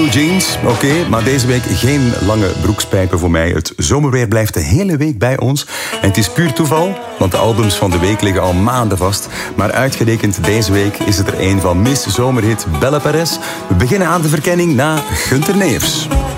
blue jeans, oké, maar deze week geen lange broekspijpen voor mij. Het zomerweer blijft de hele week bij ons. En het is puur toeval, want de albums van de week liggen al maanden vast. Maar uitgerekend deze week is het er een van Miss Zomerhit Belle Perez. We beginnen aan de verkenning na Gunter Neefs.